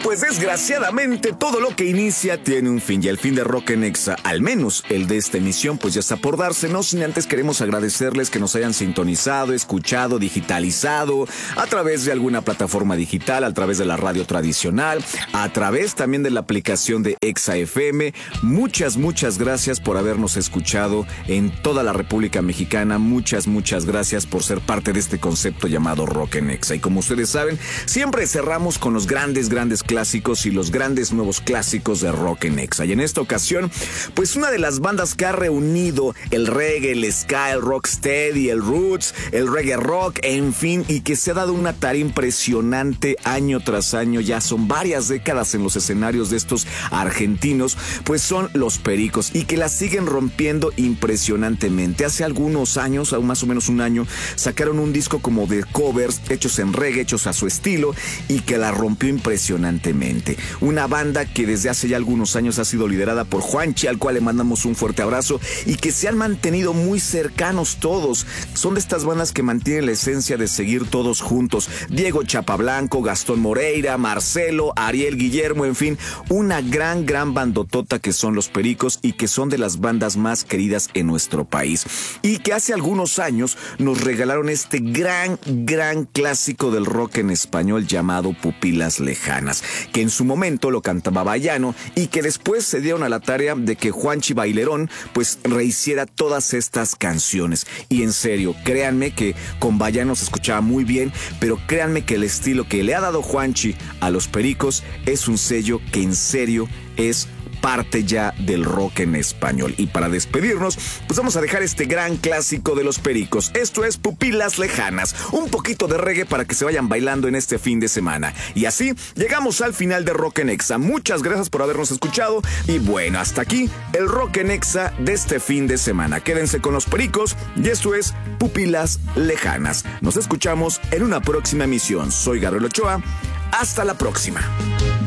pues desgraciadamente todo lo que inicia tiene un fin, y el fin de Rock en Exa, al menos el de esta emisión, pues ya está por darse. No sin antes queremos agradecerles que nos hayan sintonizado, escuchado, digitalizado a través de alguna plataforma digital, a través de la radio tradicional, a través también de la aplicación de Exa FM. Muchas gracias por habernos escuchado en toda la República Mexicana. Muchas gracias por ser parte de este concepto llamado Rock en Exa. Y como ustedes saben, siempre cerramos con los grandes clásicos y los grandes nuevos clásicos de Rock en Exa. Y en esta ocasión, pues una de las bandas que ha reunido el reggae, el ska, el rocksteady, el roots, el reggae rock, en fin, y que se ha dado una tarea impresionante año tras año, ya son varias décadas en los escenarios de estos argentinos, pues son Los Pericos, y que la siguen rompiendo impresionantemente. Hace algunos años, más o menos un año, sacaron un disco como de covers, hechos en reggae, hechos a su estilo, y que la rompió impresionantemente. Una banda que desde hace ya algunos años ha sido liderada por Juanchi, al cual le mandamos un fuerte abrazo, y que se han mantenido muy cercanos todos. Son de estas bandas que mantienen la esencia de seguir todos juntos. Diego Chapablanco, Gastón Moreira, Marcelo, Ariel Guillermo, en fin, una gran bandotota que son Los Pericos, y que son de las bandas más queridas en nuestro país. Y que hace algunos años nos regalaron este gran clásico del rock en español llamado Pupilas Lejanas, que en su momento lo cantaba Bayano, y que después se dieron a la tarea de que Juanchi Bailerón pues rehiciera todas estas canciones. Y en serio, créanme que con Bayano se escuchaba muy bien, pero créanme que el estilo que le ha dado Juanchi a Los Pericos es un sello que en serio es parte ya del rock en español. Y para despedirnos, pues vamos a dejar este gran clásico de Los Pericos. Esto es Pupilas Lejanas, un poquito de reggae para que se vayan bailando en este fin de semana. Y así llegamos al final de Rock en Exa. Muchas gracias por habernos escuchado, y bueno, hasta aquí el Rock en Exa de este fin de semana. Quédense con Los Pericos, y esto es Pupilas Lejanas. Nos escuchamos en una próxima emisión. Soy Gabriel Ochoa. Hasta la próxima.